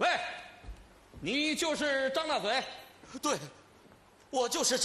喂，你就是张大嘴？ 对，我就是